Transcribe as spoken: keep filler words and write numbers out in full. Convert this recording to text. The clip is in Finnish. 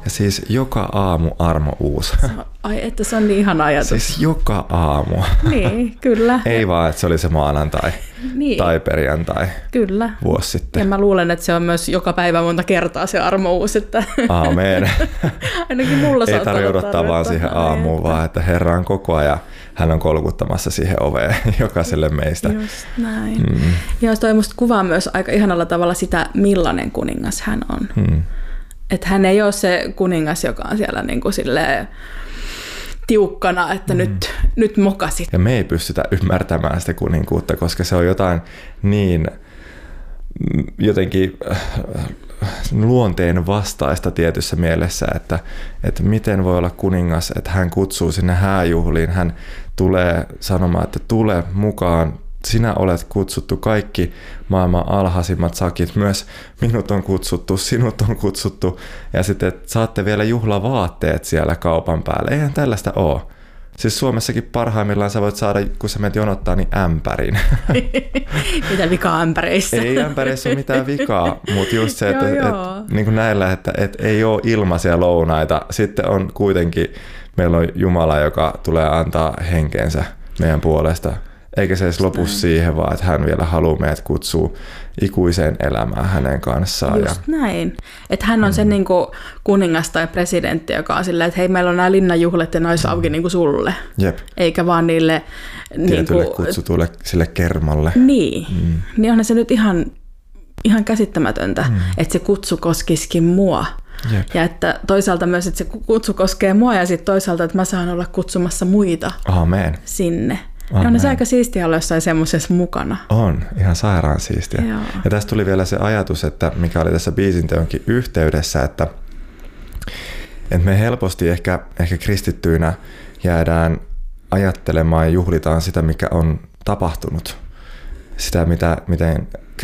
Ja siis joka aamu armo uusi. Ai että se on niin ihana ajatus. Siis joka aamu. Niin, kyllä. Ei vaan, että se oli se maanantai niin. tai perjantai kyllä. vuosi sitten. Ja mä luulen, että se on myös joka päivä monta kertaa se armo uusi. Että Aamen. Ainakin mulla ei tarvitse odottaa vaan siihen aamuun, että... vaan että Herra on koko ajan. Hän on kolkuttamassa siihen oveen jokaiselle meistä. Just näin. Mm. Ja toi musta kuvaa myös aika ihanalla tavalla sitä, millainen kuningas hän on. Mm. Että hän ei ole se kuningas, joka on siellä niin kuin silleen tiukkana, että mm. nyt, nyt mokasit. Ja me ei pystytä ymmärtämään sitä kuninkuutta, koska se on jotain niin jotenkin luonteen vastaista tietyssä mielessä, että, että miten voi olla kuningas, että hän kutsuu sinne hääjuhliin, hän tulee sanomaan, että tule mukaan, sinä olet kutsuttu, kaikki maailman alhaisimmat sakit, myös minut on kutsuttu, sinut on kutsuttu, ja sitten että saatte vielä juhlavaatteet siellä kaupan päälle. Eihän tällaista ole. Siis Suomessakin parhaimmillaan sä voit saada, kun sä menet jonottaa, niin ämpärin. Mitä vikaa ämpäreissä? Ei ämpäreissä ole mitään vikaa, mutta just se, että et, niin kuin näillä, että et ei ole ilmaisia lounaita. Sitten on kuitenkin, meillä on Jumala, joka tulee antaa henkeensä meidän puolesta. Eikä se edes lopu näin. Siihen, vaan että hän vielä haluaa meidät kutsua ikuiseen elämään hänen kanssaan. Just ja... näin. Että hän on mm. se niin kuin kuningas tai presidentti, joka on silleen, että hei, meillä on nämä linnanjuhlet ja ne olisi auki niin kuin sulle. Jep. Eikä vaan niille... Tietylle niin kuin... kutsutulle sille kermalle. Niin. Mm. Niin onhan se nyt ihan, ihan käsittämätöntä, mm. että se kutsu koskisikin mua. Jep. Ja että toisaalta myös, että se kutsu koskee mua ja sitten toisaalta, että mä saan olla kutsumassa muita Amen. Sinne. On, on se aika siistiä olla jossain semmoisessa mukana. On, ihan sairaan siistiä. Joo. Ja tästä tuli vielä se ajatus, että mikä oli tässä biisinteonkin yhteydessä, että, että me helposti ehkä, ehkä kristittyinä jäädään ajattelemaan ja juhlitaan sitä, mikä on tapahtunut. Sitä, mitä, miten